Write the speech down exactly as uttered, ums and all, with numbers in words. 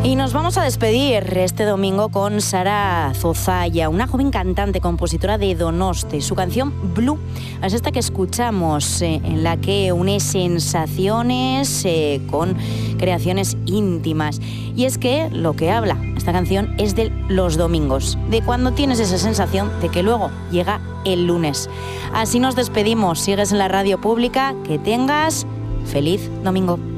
Y nos vamos a despedir este domingo con Sara Zozaya, una joven cantante, compositora de Donosti. Su canción Blue es esta que escuchamos, eh, en la que une sensaciones eh, con creaciones íntimas. Y es que lo que habla esta canción es de los domingos, de cuando tienes esa sensación de que luego llega el lunes. Así nos despedimos. Sigues en la radio pública. Que tengas feliz domingo.